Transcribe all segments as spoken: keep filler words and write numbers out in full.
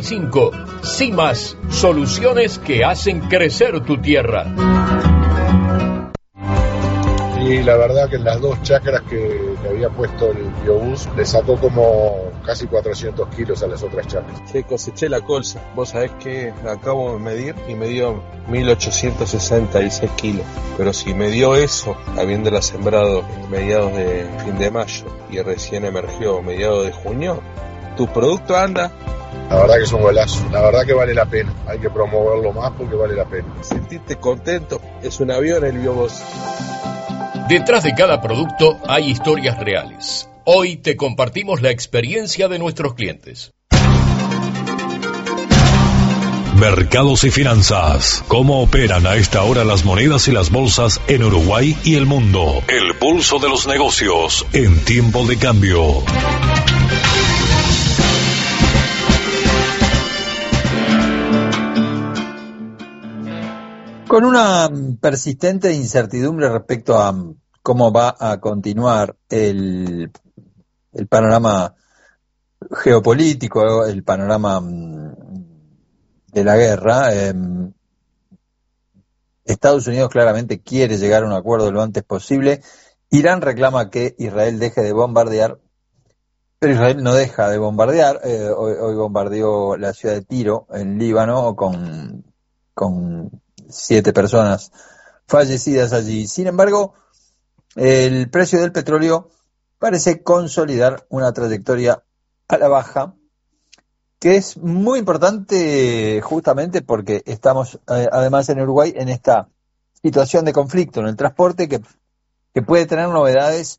cinco. CIMAS, soluciones que hacen crecer tu tierra. Y la verdad que en las dos chacras que le había puesto el biobús le sacó como casi cuatrocientos kilos a las otras chacras. Sí, coseché la colza. Vos sabés que la acabo de medir y me dio mil ochocientos sesenta y seis kilos. Pero si me dio eso, habiéndola sembrado en mediados de fin de mayo y recién emergió mediados de junio, tu producto anda. La verdad que es un golazo, la verdad que vale la pena. Hay que promoverlo más porque vale la pena. Sentirte contento, es un avión el biobús. Detrás de cada producto hay historias reales. Hoy te compartimos la experiencia de nuestros clientes. Mercados y finanzas. ¿Cómo operan a esta hora las monedas y las bolsas en Uruguay y el mundo? El pulso de los negocios en tiempo de cambio. Con una persistente incertidumbre respecto a cómo va a continuar el, el panorama geopolítico, el panorama de la guerra, eh, Estados Unidos claramente quiere llegar a un acuerdo lo antes posible. Irán reclama que Israel deje de bombardear, pero Israel no deja de bombardear. Eh, hoy, hoy bombardeó la ciudad de Tiro, en Líbano, con... con siete personas fallecidas allí. Sin embargo, el precio del petróleo parece consolidar una trayectoria a la baja, que es muy importante justamente porque estamos eh, además en Uruguay en esta situación de conflicto en el transporte que, que puede tener novedades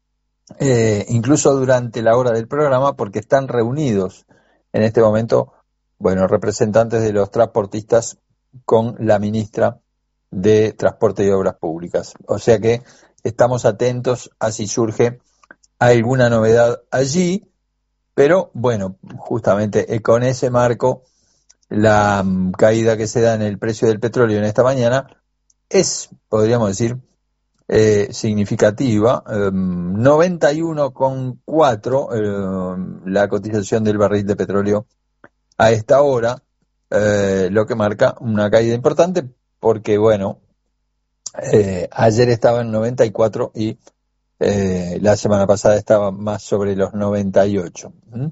eh, incluso durante la hora del programa, porque están reunidos en este momento, bueno, representantes de los transportistas con la ministra de Transporte y Obras Públicas. O sea que estamos atentos a si surge alguna novedad allí, pero bueno, justamente con ese marco, la um, caída que se da en el precio del petróleo en esta mañana es, podríamos decir, eh, significativa. Eh, noventa y uno coma cuatro eh, la cotización del barril de petróleo a esta hora. Eh, lo que marca una caída importante porque, bueno, eh, ayer estaba en noventa y cuatro y eh, la semana pasada estaba más sobre los noventa y ocho. ¿Mm?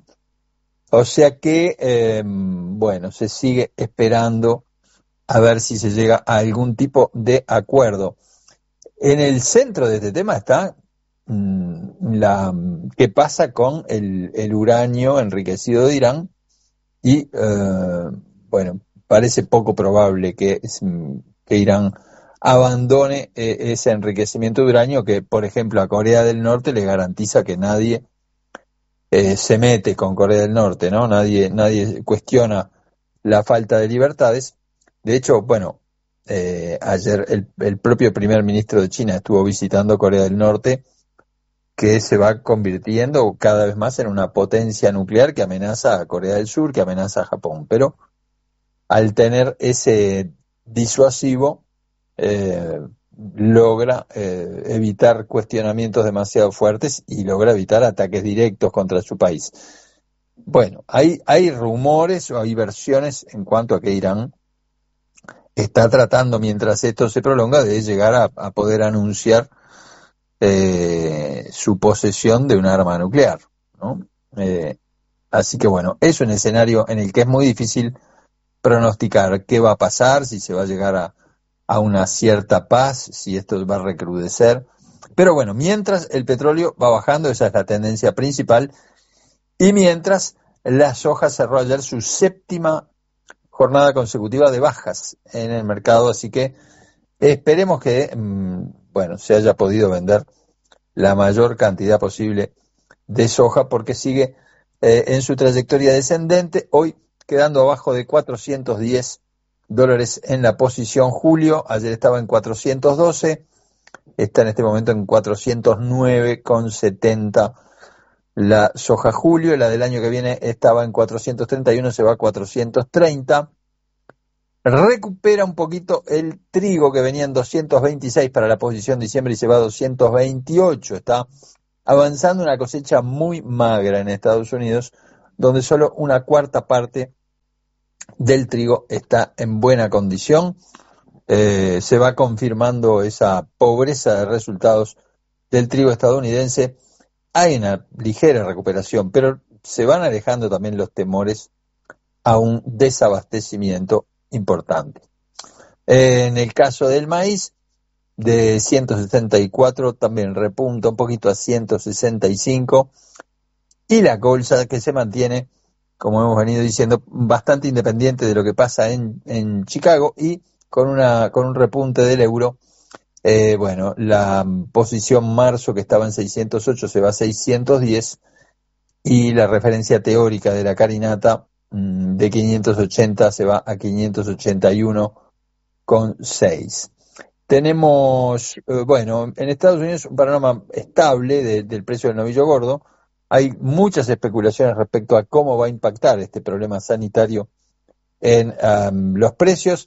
O sea que, eh, bueno, se sigue esperando a ver si se llega a algún tipo de acuerdo. En el centro de este tema está mmm, la qué pasa con el, el uranio enriquecido de Irán y eh, bueno, parece poco probable que, que Irán abandone eh, ese enriquecimiento de uranio que, por ejemplo, a Corea del Norte le garantiza que nadie eh, se mete con Corea del Norte, ¿no? Nadie, nadie cuestiona la falta de libertades. De hecho, bueno, eh, ayer el, el propio primer ministro de China estuvo visitando Corea del Norte, que se va convirtiendo cada vez más en una potencia nuclear que amenaza a Corea del Sur, que amenaza a Japón. Pero al tener ese disuasivo, eh, logra eh, evitar cuestionamientos demasiado fuertes y logra evitar ataques directos contra su país. Bueno, hay, hay rumores o hay versiones en cuanto a que Irán está tratando, mientras esto se prolonga, de llegar a, a poder anunciar eh, su posesión de un arma nuclear, ¿no? Eh, así que bueno, es un escenario en el que es muy difícil pronosticar qué va a pasar, si se va a llegar a, a una cierta paz, si esto va a recrudecer. Pero bueno, mientras el petróleo va bajando, esa es la tendencia principal, y mientras la soja cerró ayer su séptima jornada consecutiva de bajas en el mercado, así que esperemos que, bueno, se haya podido vender la mayor cantidad posible de soja, porque sigue eh, en su trayectoria descendente, hoy quedando abajo de cuatrocientos diez dólares en la posición julio. Ayer estaba en cuatrocientos doce, está en este momento en cuatrocientos nueve coma setenta la soja julio. La del año que viene estaba en cuatrocientos treinta y uno, se va a cuatrocientos treinta. Recupera un poquito el trigo, que venía en doscientos veintiséis para la posición diciembre y se va a doscientos veintiocho. Está avanzando una cosecha muy magra en Estados Unidos, donde solo una cuarta parte del trigo está en buena condición. Eh, se va confirmando esa pobreza de resultados del trigo estadounidense. Hay una ligera recuperación, pero se van alejando también los temores a un desabastecimiento importante. Eh, en el caso del maíz, de ciento sesenta y cuatro también repunta un poquito a ciento sesenta y cinco, y la colza que se mantiene, como hemos venido diciendo, bastante independiente de lo que pasa en, en Chicago, y con una con un repunte del euro. Eh, bueno, la posición marzo, que estaba en seiscientos ocho, se va a seiscientos diez, y la referencia teórica de la carinata mmm, de quinientos ochenta se va a quinientos ochenta y uno con seis. Tenemos, eh, bueno, en Estados Unidos un panorama estable de, del precio del novillo gordo. Hay muchas especulaciones respecto a cómo va a impactar este problema sanitario en um, los precios.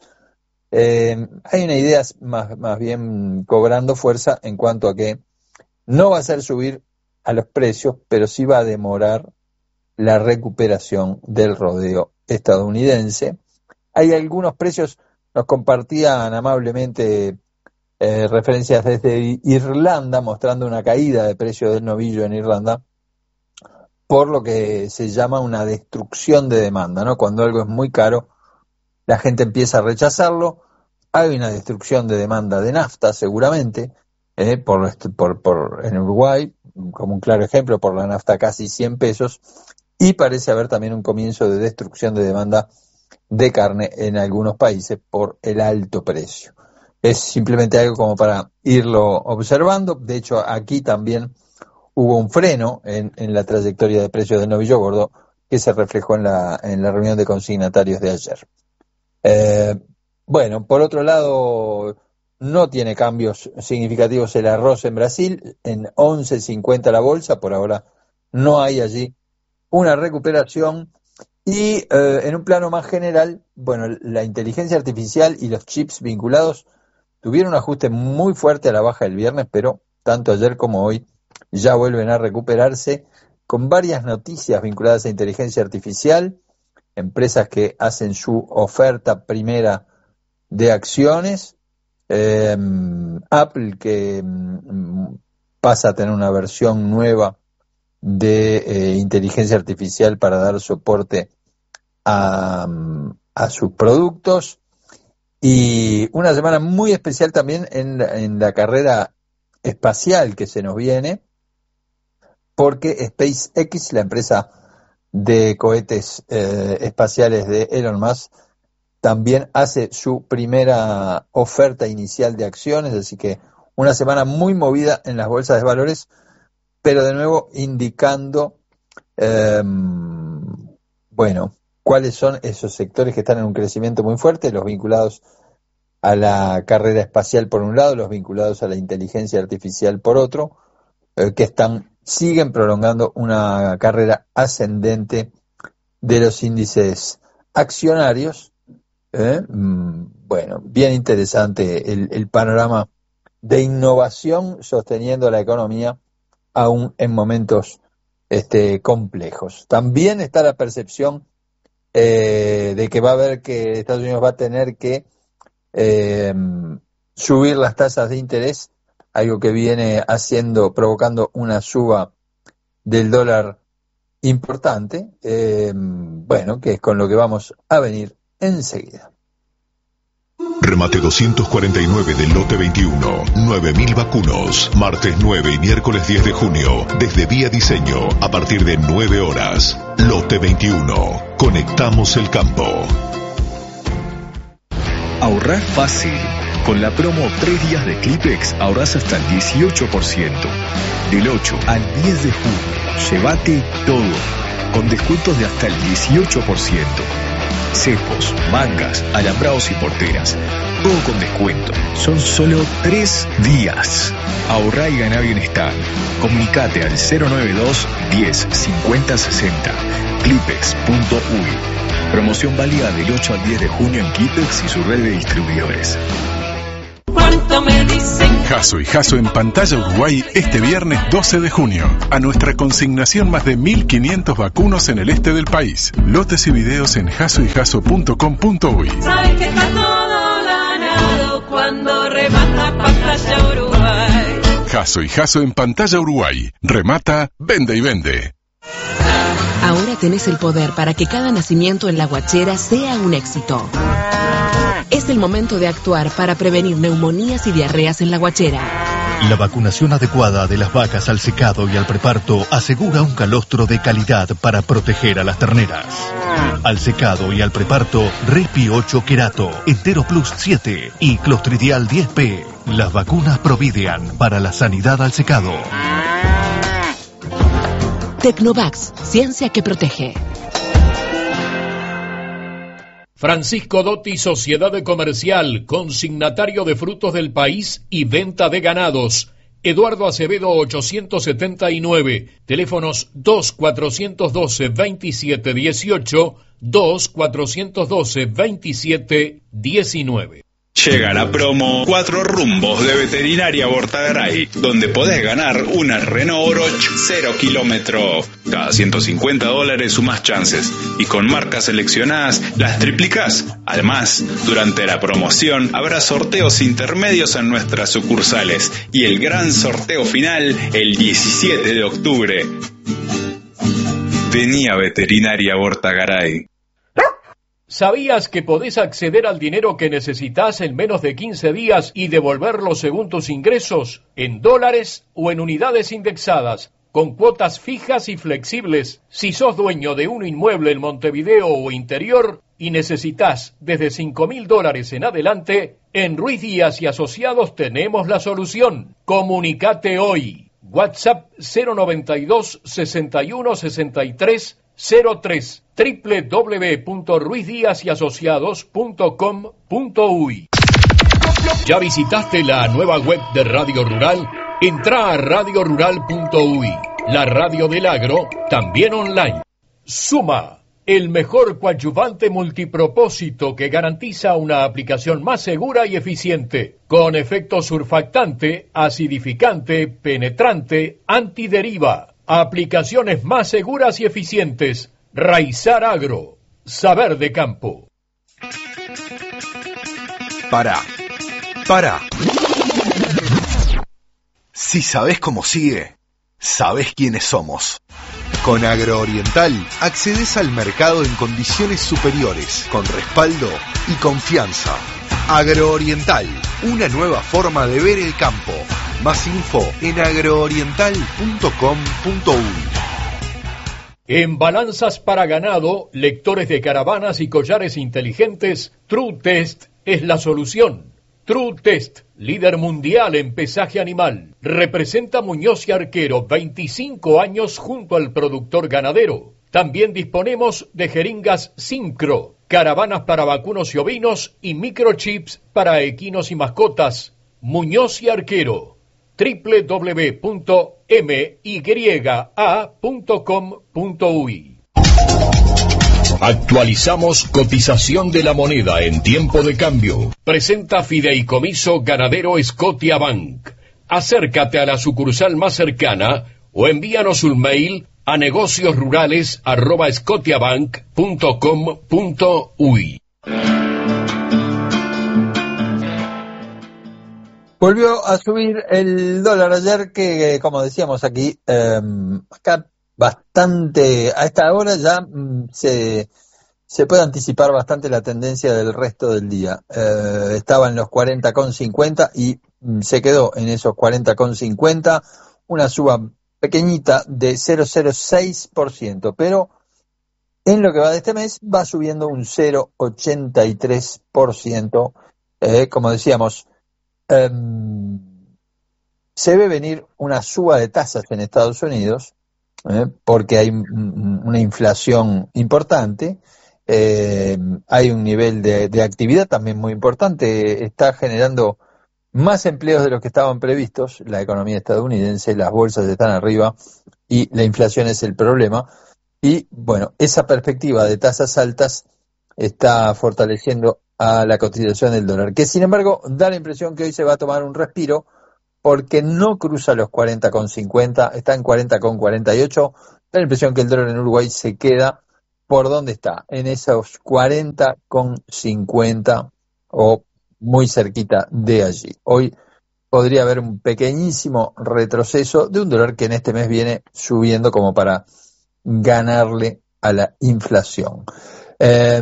Eh, hay una idea más, más bien cobrando fuerza en cuanto a que no va a hacer subir a los precios, pero sí va a demorar la recuperación del rodeo estadounidense. Hay algunos precios, nos compartían amablemente eh, referencias desde Irlanda, mostrando una caída de precio del novillo en Irlanda, por lo que se llama una destrucción de demanda, ¿no? Cuando algo es muy caro, la gente empieza a rechazarlo. Hay una destrucción de demanda de nafta, seguramente, eh, por, por, por en Uruguay, como un claro ejemplo, por la nafta casi cien pesos, y parece haber también un comienzo de destrucción de demanda de carne en algunos países por el alto precio. Es simplemente algo como para irlo observando. De hecho, aquí también hubo un freno en, en la trayectoria de precios del novillo gordo, que se reflejó en la, en la reunión de consignatarios de ayer. Eh, bueno, por otro lado, no tiene cambios significativos el arroz en Brasil, en once cincuenta la bolsa, por ahora no hay allí una recuperación. Y eh, en un plano más general, bueno, la inteligencia artificial y los chips vinculados tuvieron un ajuste muy fuerte a la baja el viernes, pero tanto ayer como hoy ya vuelven a recuperarse, con varias noticias vinculadas a inteligencia artificial, empresas que hacen su oferta primera de acciones, eh, Apple que mm, pasa a tener una versión nueva de eh, inteligencia artificial para dar soporte a, a sus productos, y una semana muy especial también en la, en la carrera espacial que se nos viene, porque SpaceX, la empresa de cohetes eh, espaciales de Elon Musk, también hace su primera oferta inicial de acciones, así que una semana muy movida en las bolsas de valores, pero de nuevo indicando, eh, bueno, cuáles son esos sectores que están en un crecimiento muy fuerte, los vinculados a la carrera espacial por un lado, los vinculados a la inteligencia artificial por otro, eh, que están siguen prolongando una carrera ascendente de los índices accionarios. ¿eh? Bueno, bien interesante el, el panorama de innovación sosteniendo la economía aún en momentos este, complejos. También está la percepción eh, de que va a haber que Estados Unidos va a tener que eh, subir las tasas de interés, algo que viene haciendo, provocando una suba del dólar importante, eh, bueno, que es con lo que vamos a venir enseguida. Remate doscientos cuarenta y nueve del lote veintiuno, nueve mil vacunos, martes nueve y miércoles diez de junio, desde Vía Diseño, a partir de nueve horas. Lote veintiuno, conectamos el campo. Ahorrar fácil. Con la promo tres días de Clipex ahorras hasta el dieciocho por ciento. Del ocho al diez de junio, llévate todo, con descuentos de hasta el dieciocho por ciento. Cepos, mangas, alambrados y porteras, todo con descuento. Son solo tres días. Ahorrá y ganá bienestar. Comunicate al cero noventa y dos, diez, cincuenta, sesenta. clipex punto u y. Promoción válida del ocho al diez de junio en Clipex y su red de distribuidores. ¿Cuánto eso me dicen. Jasso y Jasso en Pantalla Uruguay este viernes doce de junio. A nuestra consignación más de mil quinientos vacunos en el este del país. Lotes y videos en jasso y jasso punto com punto uy. Sabes que está todo ganado cuando remata Pantalla Uruguay. Jasso y Jasso en Pantalla Uruguay. Remata, vende y vende. Ahora tenés el poder para que cada nacimiento en La Guachera sea un éxito. Es el momento de actuar para prevenir neumonías y diarreas en La Guachera. La vacunación adecuada de las vacas al secado y al preparto asegura un calostro de calidad para proteger a las terneras. Al secado y al preparto, Respi ocho Querato, Entero Plus siete y Clostridial diez P. Las vacunas Providean para la sanidad al secado. Tecnovax, ciencia que protege. Francisco Dotti, Sociedad Comercial, consignatario de frutos del país y venta de ganados. Eduardo Acevedo ochocientos setenta y nueve, teléfonos dos cuatrocientos doce veintisiete dieciocho, dos cuatrocientos doce veintisiete diecinueve. Llega la promo Cuatro Rumbos de Veterinaria Bortagaray, donde podés ganar una Renault Oroch cero kilómetro. Cada ciento cincuenta dólares sumás chances y con marcas seleccionadas las triplicás. Además, durante la promoción habrá sorteos intermedios en nuestras sucursales y el gran sorteo final el diecisiete de octubre. Vení a Veterinaria Bortagaray. ¿Sabías que podés acceder al dinero que necesitas en menos de quince días y devolverlo según tus ingresos, en dólares o en unidades indexadas, con cuotas fijas y flexibles? Si sos dueño de un inmueble en Montevideo o interior y necesitas desde cinco mil dólares en adelante, en Ruiz Díaz y Asociados tenemos la solución. Comunicate hoy. WhatsApp cero noventa y dos, sesenta y uno, sesenta y tres cero tres, doble u doble u doble u punto ruiz díaz y asociados punto com punto uy. ¿Ya visitaste la nueva web de Radio Rural? Entrá a radio rural punto uy, la radio del agro, también online. Suma, el mejor coadyuvante multipropósito que garantiza una aplicación más segura y eficiente, con efecto surfactante, acidificante, penetrante, antideriva. Aplicaciones más seguras y eficientes. Raizar Agro. Saber de campo. Pará. Pará. Si sabés cómo sigue, sabés quiénes somos. Con Agrooriental accedes al mercado en condiciones superiores, con respaldo y confianza. Agrooriental, una nueva forma de ver el campo. Más info en agrooriental punto com punto uy. En balanzas para ganado, lectores de caravanas y collares inteligentes, True Test es la solución. True Test, líder mundial en pesaje animal. Representa Muñoz y Arquero, veinticinco años junto al productor ganadero. También disponemos de jeringas Syncro, caravanas para vacunos y ovinos y microchips para equinos y mascotas. Muñoz y Arquero. doble u doble u doble u punto m y a punto com punto uy. Actualizamos cotización de la moneda en tiempo de cambio. Presenta Fideicomiso Ganadero Scotiabank. Acércate a la sucursal más cercana o envíanos un mail a negociosrurales arroba scotiabank punto com punto uy. Volvió a subir el dólar ayer, que como decíamos aquí, eh, acá bastante, a esta hora ya mm, se, se puede anticipar bastante la tendencia del resto del día. Eh, estaba en los cuarenta con cincuenta y mm, se quedó en esos cuarenta con cincuenta, una suba pequeñita de cero coma cero seis por ciento, pero en lo que va de este mes va subiendo un cero coma ochenta y tres por ciento, eh, como decíamos. Um, se ve venir una suba de tasas en Estados Unidos, eh, porque hay m- una inflación importante, eh, hay un nivel de, de actividad también muy importante, está generando más empleos de los que estaban previstos, la economía estadounidense, las bolsas están arriba y la inflación es el problema, y bueno, esa perspectiva de tasas altas está fortaleciendo a la cotización del dólar, que sin embargo da la impresión que hoy se va a tomar un respiro porque no cruza los cuarenta con cincuenta, está en cuarenta con cuarenta y ocho, da la impresión que el dólar en Uruguay se queda por donde está, en esos cuarenta con cincuenta o muy cerquita de allí. Hoy podría haber un pequeñísimo retroceso de un dólar que en este mes viene subiendo como para ganarle a la inflación. Eh,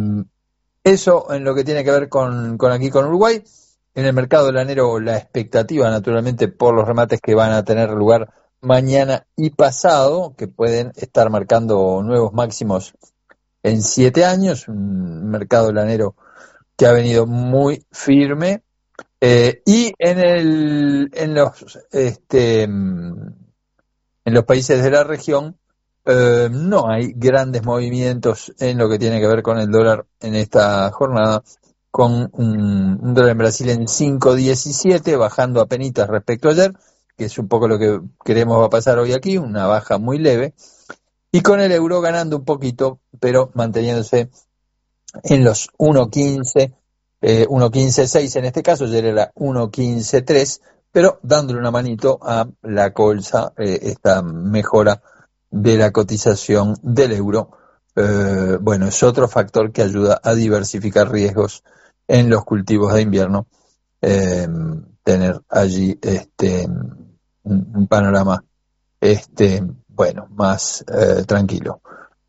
eso en lo que tiene que ver con, con aquí con Uruguay. En el mercado dolanero la expectativa naturalmente por los remates que van a tener lugar mañana y pasado, que pueden estar marcando nuevos máximos en siete años, un mercado dolanero que ha venido muy firme, eh, y en el en los este en los países de la región eh, no hay grandes movimientos en lo que tiene que ver con el dólar en esta jornada, con un, un dólar en Brasil en cinco diecisiete, bajando apenitas respecto a ayer, que es un poco lo que creemos va a pasar hoy aquí, una baja muy leve, y con el euro ganando un poquito, pero manteniéndose en los uno quince, eh, uno quince seis en este caso, ayer era uno quince tres, pero dándole una manito a la colza, eh, esta mejora de la cotización del euro, eh, bueno, es otro factor que ayuda a diversificar riesgos en los cultivos de invierno, eh, tener allí este un, un panorama este bueno más eh, tranquilo.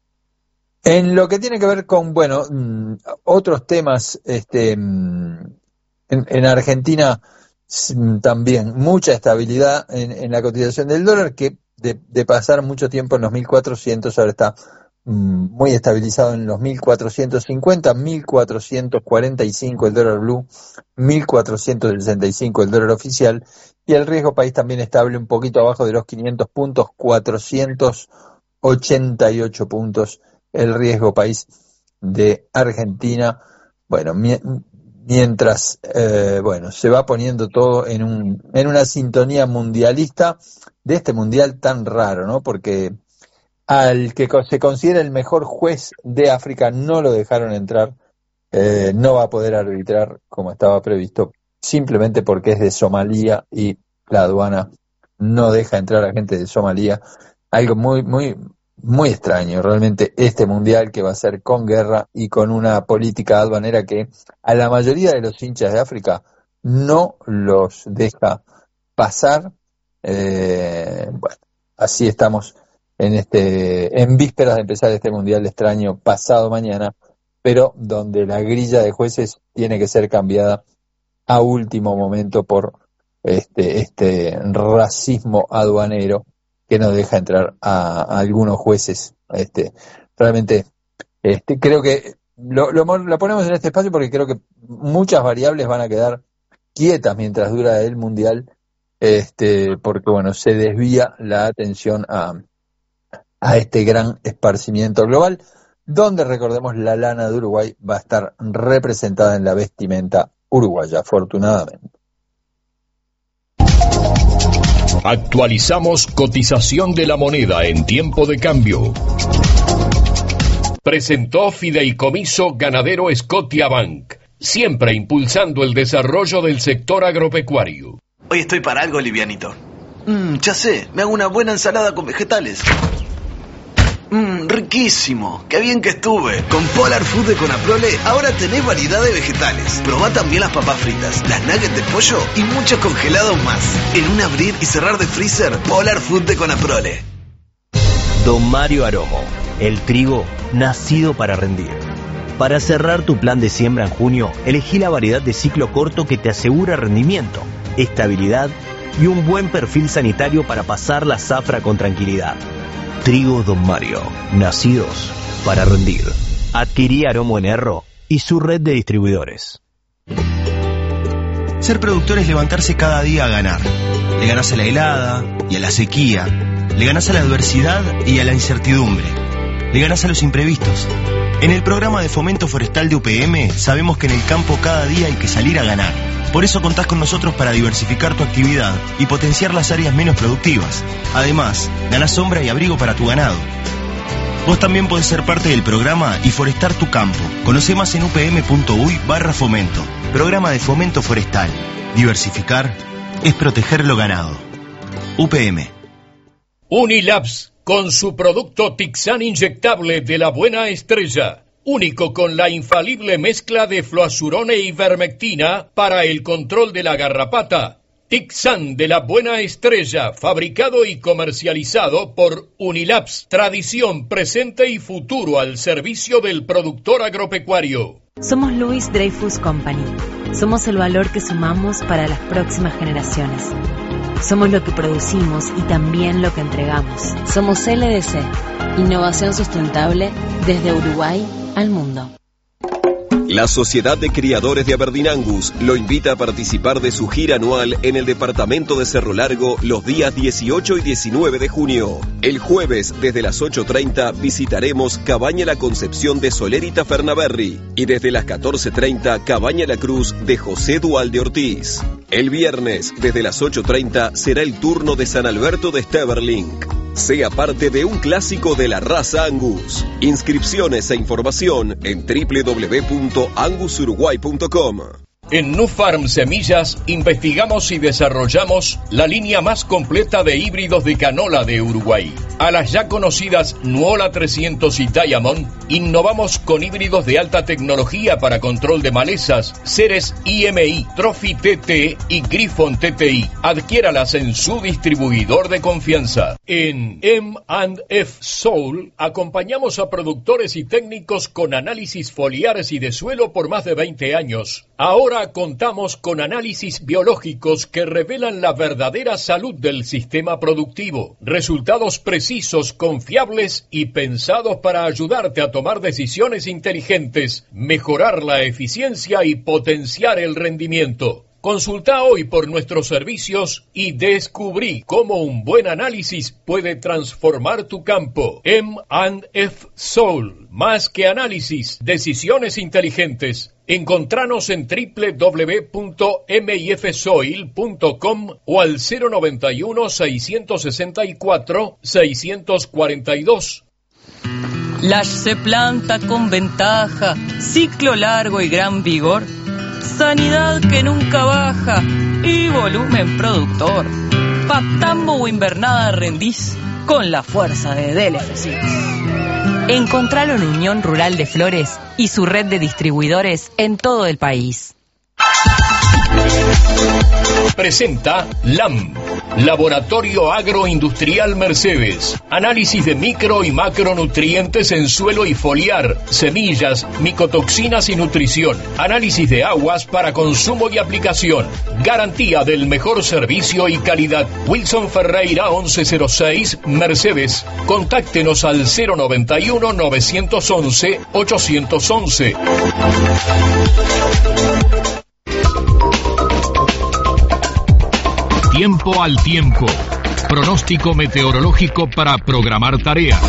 En lo que tiene que ver con bueno mm, otros temas, este mm, en, en Argentina mm, también mucha estabilidad en, en la cotización del dólar, que de, de pasar mucho tiempo en los mil cuatrocientos ahora está muy estabilizado en los mil cuatrocientos cincuenta, mil cuatrocientos cuarenta y cinco el dólar blue, mil cuatrocientos sesenta y cinco el dólar oficial, y el riesgo país también estable un poquito abajo de los quinientos puntos, cuatrocientos ochenta y ocho puntos el riesgo país de Argentina. Bueno, mi, mientras eh, bueno se va poniendo todo en un en una sintonía mundialista de este mundial tan raro, ¿no? Porque al que se considera el mejor juez de África no lo dejaron entrar, eh, no va a poder arbitrar como estaba previsto, simplemente porque es de Somalia y la aduana no deja entrar a gente de Somalia. Algo muy, muy, muy extraño realmente este mundial, que va a ser con guerra y con una política aduanera que a la mayoría de los hinchas de África no los deja pasar. Eh, bueno, así estamos en este en vísperas de empezar este mundial extraño pasado mañana, pero donde la grilla de jueces tiene que ser cambiada a último momento por este este racismo aduanero que no deja entrar a, a algunos jueces. Este realmente este creo que lo, lo, lo ponemos en este espacio porque creo que muchas variables van a quedar quietas mientras dura el mundial, este porque bueno se desvía la atención a a este gran esparcimiento global, donde recordemos la lana de Uruguay va a estar representada en la vestimenta uruguaya, afortunadamente. Actualizamos cotización de la moneda en tiempo de cambio. Presentó Fideicomiso Ganadero Scotiabank, siempre impulsando el desarrollo del sector agropecuario. Hoy estoy para algo livianito. Mmm, ya sé, me hago una buena ensalada con vegetales. Mmm, riquísimo. Qué bien que estuve. Con Polar Food de Conaprole ahora tenés variedad de vegetales. Probá también las papas fritas, las nuggets de pollo y muchos congelados más. En un abrir y cerrar de freezer, Polar Food de Conaprole. Don Mario Aromo, el trigo nacido para rendir. Para cerrar tu plan de siembra en junio, elegí la variedad de ciclo corto que te asegura rendimiento, estabilidad y un buen perfil sanitario para pasar la zafra con tranquilidad. Trigo Don Mario, nacidos para rendir. Adquirí Aromo en Erro y su red de distribuidores. Ser productor es levantarse cada día a ganar. Le ganás a la helada y a la sequía. Le ganás a la adversidad y a la incertidumbre. Le ganás a los imprevistos. En el programa de fomento forestal de U P M sabemos que en el campo cada día hay que salir a ganar. Por eso contás con nosotros para diversificar tu actividad y potenciar las áreas menos productivas. Además, ganás sombra y abrigo para tu ganado. Vos también podés ser parte del programa y forestar tu campo. Conoce más en upm.uy barra fomento. Programa de fomento forestal. Diversificar es proteger lo ganado. U P M. Unilabs, con su producto Tixan inyectable de la buena estrella, único con la infalible mezcla de fluazurona e ivermectina para el control de la garrapata. Tixan de la buena estrella, fabricado y comercializado por Unilabs, tradición, presente y futuro al servicio del productor agropecuario. Somos Louis Dreyfus Company. Somos el valor que sumamos para las próximas generaciones. Somos lo que producimos y también lo que entregamos. Somos L D C, innovación sustentable desde Uruguay al mundo. La Sociedad de Criadores de Aberdeen Angus lo invita a participar de su gira anual en el departamento de Cerro Largo los días dieciocho y diecinueve de junio. El jueves, desde las ocho treinta, visitaremos Cabaña La Concepción de Solerita Fernaberry y desde las catorce treinta, Cabaña La Cruz de José Dualde Ortiz. El viernes, desde las ocho treinta, será el turno de San Alberto de Steverling. Sea parte de un clásico de la raza Angus. Inscripciones e información en doble u doble u doble u punto angus uruguay punto com. En Nufarm Semillas investigamos y desarrollamos la línea más completa de híbridos de canola de Uruguay. A las ya conocidas Nuola trescientos y Diamond, innovamos con híbridos de alta tecnología para control de malezas, Ceres I M I, Trophy T T y Griffon T T I. Adquiéralas en su distribuidor de confianza. En M and F Soul acompañamos a productores y técnicos con análisis foliares y de suelo por más de veinte años. Ahora contamos con análisis biológicos que revelan la verdadera salud del sistema productivo. Resultados precisos, confiables y pensados para ayudarte a tomar decisiones inteligentes, mejorar la eficiencia y potenciar el rendimiento. Consulta hoy por nuestros servicios y descubrí cómo un buen análisis puede transformar tu campo. M and F Soul, más que análisis, decisiones inteligentes. Encontranos en doble u doble u doble u punto m i f soil punto com o al cero noventa y uno, seiscientos sesenta y cuatro, seiscientos cuarenta y dos. Lash se planta con ventaja, ciclo largo y gran vigor, sanidad que nunca baja y volumen productor. Pa' tambo o invernada rendís con la fuerza de D L F seis. Encontralo en Unión Rural de Flores y su red de distribuidores en todo el país. Presenta LAM, Laboratorio Agroindustrial Mercedes. Análisis de micro y macronutrientes en suelo y foliar, semillas, micotoxinas y nutrición. Análisis de aguas para consumo y aplicación. Garantía del mejor servicio y calidad. Wilson Ferreira once cero seis, Mercedes. Contáctenos al cero noventa y uno, novecientos once, ochocientos once. Tiempo al tiempo. Pronóstico meteorológico para programar tareas.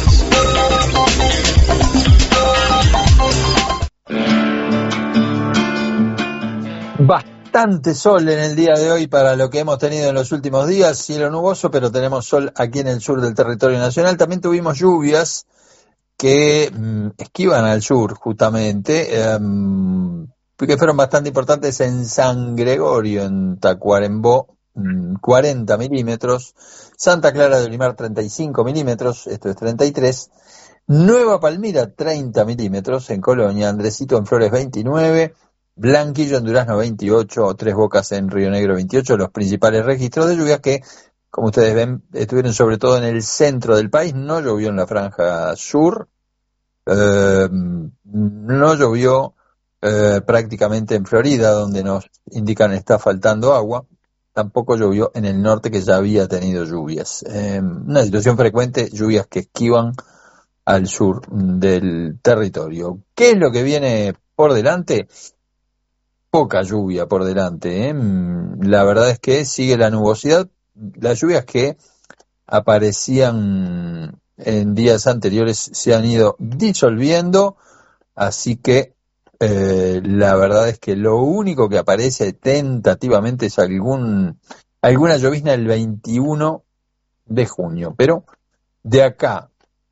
Bastante sol en el día de hoy para lo que hemos tenido en los últimos días. Cielo nuboso, pero tenemos sol aquí en el sur del territorio nacional. También tuvimos lluvias que mmm, esquivan al sur, justamente, eh, que fueron bastante importantes en San Gregorio, en Tacuarembó, cuarenta milímetros, Santa Clara de Olimar treinta y cinco milímetros, esto es treinta y tres, Nueva Palmira treinta milímetros, en Colonia, Andresito en Flores veintinueve, Blanquillo en Durazno veintiocho, Tres Bocas en Río Negro veintiocho, los principales registros de lluvias que, como ustedes ven, estuvieron sobre todo en el centro del país. No llovió en la franja sur, eh, no llovió eh, prácticamente en Florida, donde nos indican está faltando agua. Tampoco llovió en el norte, que ya había tenido lluvias. Eh, una situación frecuente, lluvias que esquivan al sur del territorio. ¿Qué es lo que viene por delante? Poca lluvia por delante, ¿eh? La verdad es que sigue la nubosidad. Las lluvias que aparecían en días anteriores se han ido disolviendo, así que Eh, la verdad es que lo único que aparece tentativamente es algún alguna llovizna el veintiuno de junio, pero de acá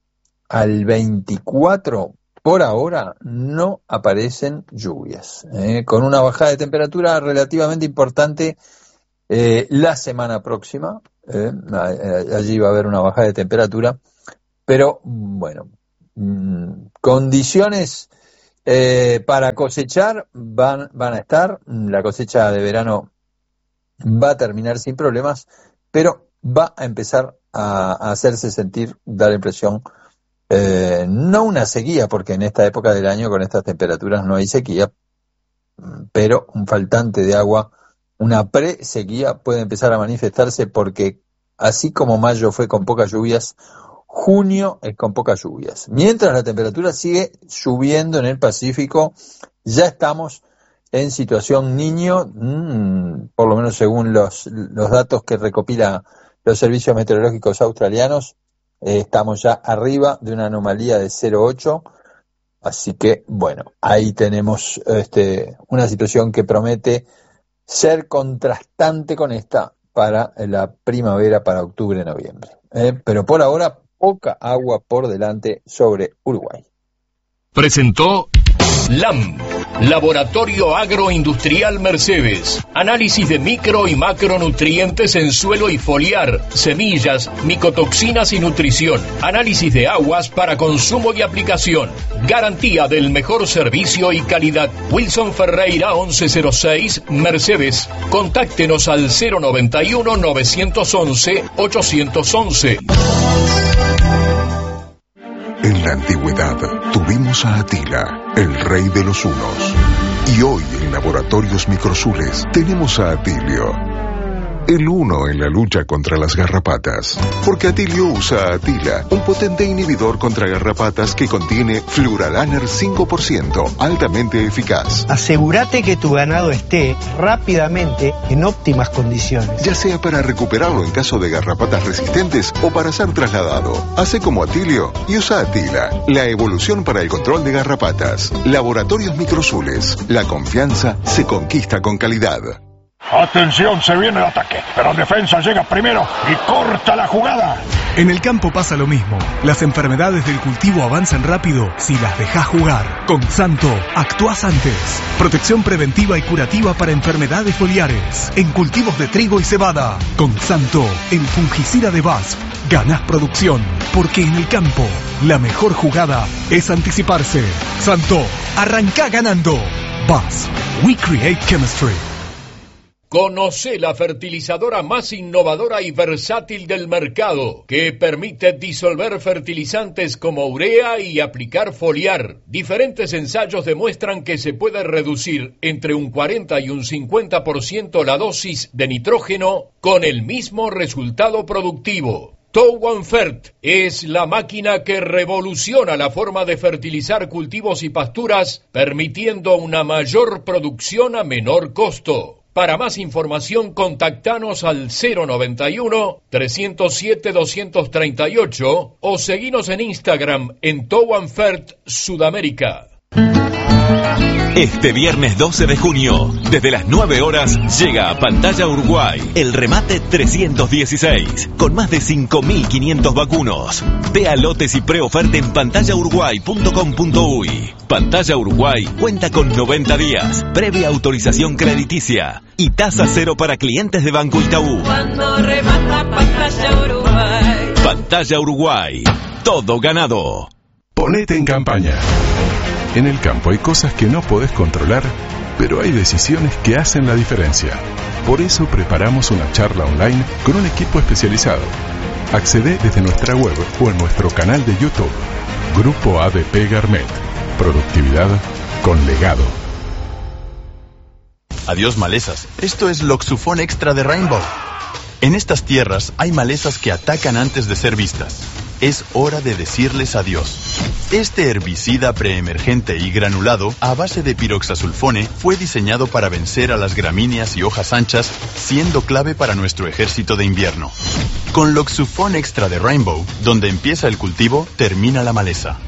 al veinticuatro, por ahora no aparecen lluvias, eh, con una bajada de temperatura relativamente importante eh, la semana próxima. Eh, allí va a haber una bajada de temperatura, pero bueno, mmm, condiciones eh, para cosechar van, van a estar. La cosecha de verano va a terminar sin problemas, pero va a empezar a, a hacerse sentir, da la impresión, eh, no una sequía, porque en esta época del año con estas temperaturas no hay sequía, pero un faltante de agua, una pre-sequía puede empezar a manifestarse, porque así como mayo fue con pocas lluvias, junio es con pocas lluvias. Mientras la temperatura sigue subiendo en el Pacífico, ya estamos en situación niño, mmm, por lo menos según los, los datos que recopila los servicios meteorológicos australianos, eh, estamos ya arriba de una anomalía de cero coma ocho, así que bueno, ahí tenemos este, una situación que promete ser contrastante con esta para la primavera, para octubre-noviembre. Eh, pero por ahora, poca agua por delante sobre Uruguay. Presentó LAM, Laboratorio Agroindustrial Mercedes. Análisis de micro y macronutrientes en suelo y foliar, semillas, micotoxinas y nutrición. Análisis de aguas para consumo y aplicación. Garantía del mejor servicio y calidad. Wilson Ferreira once cero seis, Mercedes. Contáctenos al cero noventa y uno, novecientos once, ochocientos once. En la antigüedad tuvimos a Atila, el rey de los hunos. Y hoy en Laboratorios Microsules tenemos a Atilio, el uno en la lucha contra las garrapatas. Porque Atilio usa Atila, un potente inhibidor contra garrapatas que contiene Fluralaner cinco por ciento, altamente eficaz. Asegúrate que tu ganado esté rápidamente en óptimas condiciones. Ya sea para recuperarlo en caso de garrapatas resistentes o para ser trasladado. Hace como Atilio y usa Atila, la evolución para el control de garrapatas. Laboratorios Microsules, la confianza se conquista con calidad. Atención, se viene el ataque, pero el defensa llega primero y corta la jugada. En el campo pasa lo mismo. Las enfermedades del cultivo avanzan rápido si las dejas jugar. Con Santo, actuás antes. Protección preventiva y curativa para enfermedades foliares. En cultivos de trigo y cebada. Con Santo, el fungicida de B A S F. Ganás producción, porque en el campo, la mejor jugada es anticiparse. Santo, arrancá ganando. B A S F. We create chemistry. Conoce la fertilizadora más innovadora y versátil del mercado, que permite disolver fertilizantes como urea y aplicar foliar. Diferentes ensayos demuestran que se puede reducir entre un cuarenta y un cincuenta por ciento la dosis de nitrógeno con el mismo resultado productivo. Towanfert es la máquina que revoluciona la forma de fertilizar cultivos y pasturas, permitiendo una mayor producción a menor costo. Para más información, contactanos al cero noventa y uno, trescientos siete, doscientos treinta y ocho o seguinos en Instagram en Towanfert Sudamérica. Este viernes doce de junio, desde las nueve horas, llega a Pantalla Uruguay el remate trescientos dieciséis, con más de cinco mil quinientos vacunos. Vea lotes y preoferta en pantalla uruguay punto com punto uy. Pantalla Uruguay cuenta con noventa días, previa autorización crediticia y tasa cero para clientes de Banco Itaú. Cuando remata Pantalla Uruguay. Pantalla Uruguay, todo ganado. Ponete en campaña. En el campo hay cosas que no podés controlar, pero hay decisiones que hacen la diferencia. Por eso preparamos una charla online con un equipo especializado. Accedé desde nuestra web o en nuestro canal de YouTube. Grupo A D P Garmet. Productividad con legado. Adiós malezas. Esto es Loxufón Extra de Rainbow. En estas tierras hay malezas que atacan antes de ser vistas. Es hora de decirles adiós. Este herbicida preemergente y granulado a base de piroxasulfone fue diseñado para vencer a las gramíneas y hojas anchas, siendo clave para nuestro ejército de invierno. Con Loxufón Extra de Rainbow, donde empieza el cultivo, termina la maleza.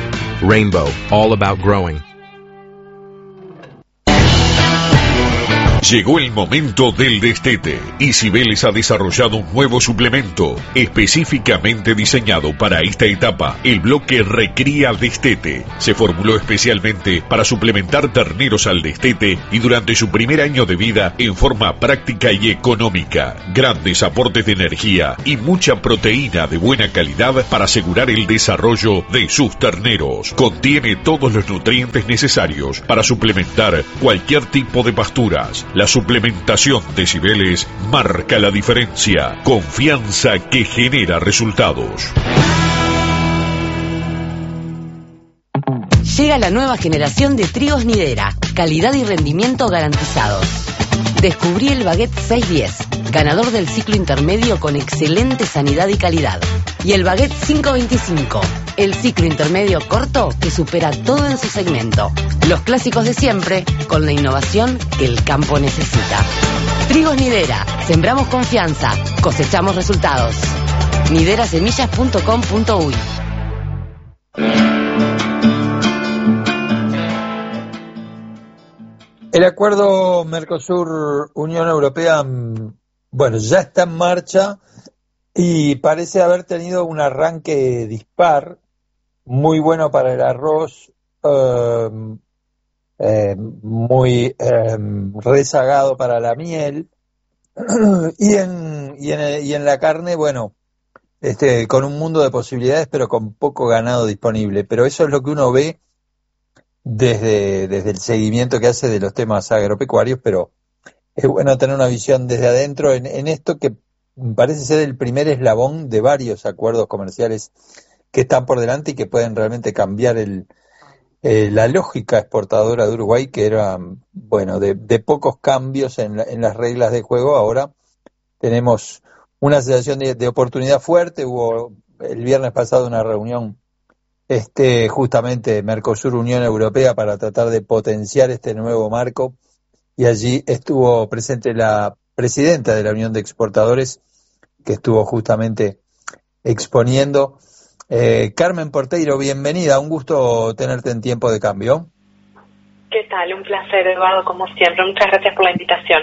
Rainbow, all about growing. Llegó el momento del destete y Cibeles ha desarrollado un nuevo suplemento específicamente diseñado para esta etapa, el bloque Recría Destete. Se formuló especialmente para suplementar terneros al destete y durante su primer año de vida en forma práctica y económica. Grandes aportes de energía y mucha proteína de buena calidad para asegurar el desarrollo de sus terneros. Contiene todos los nutrientes necesarios para suplementar cualquier tipo de pasturas. La suplementación de Cibeles marca la diferencia. Confianza que genera resultados. Llega la nueva generación de trigos Nidera. Calidad y rendimiento garantizados. Descubrí el Baguette seiscientos diez, ganador del ciclo intermedio con excelente sanidad y calidad. Y el Baguette quinientos veinticinco, el ciclo intermedio corto que supera todo en su segmento. Los clásicos de siempre, con la innovación que el campo necesita. Trigos Nidera, sembramos confianza, cosechamos resultados. nidera semillas punto com punto uy. El acuerdo Mercosur-Unión Europea, bueno, ya está en marcha y parece haber tenido un arranque dispar, muy bueno para el arroz, eh, eh, muy eh, rezagado para la miel y en, y, en, y en la carne, bueno, este, con un mundo de posibilidades pero con poco ganado disponible. Pero eso es lo que uno ve desde, desde el seguimiento que hace de los temas agropecuarios, pero es bueno tener una visión desde adentro en, en esto que parece ser el primer eslabón de varios acuerdos comerciales que están por delante y que pueden realmente cambiar el, eh, la lógica exportadora de Uruguay, que era, bueno, de, de pocos cambios en, la, en las reglas de juego. Ahora tenemos una sensación de, de oportunidad fuerte. Hubo el viernes pasado una reunión este justamente Mercosur-Unión Europea para tratar de potenciar este nuevo marco, y allí estuvo presente la presidenta de la Unión de Exportadores, que estuvo justamente exponiendo. Eh, Carmen Porteiro, bienvenida, un gusto tenerte en Tiempo de Cambio. ¿Qué tal? Un placer, Eduardo, como siempre. Muchas gracias por la invitación.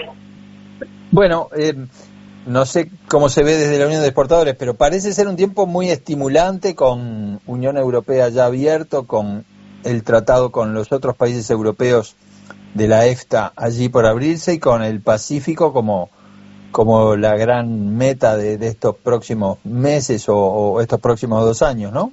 Bueno, eh, no sé cómo se ve desde la Unión de Exportadores, pero parece ser un tiempo muy estimulante, con Unión Europea ya abierto, con el tratado con los otros países europeos de la EFTA allí por abrirse, y con el Pacífico como, como la gran meta de, de estos próximos meses o, o estos próximos dos años, ¿no?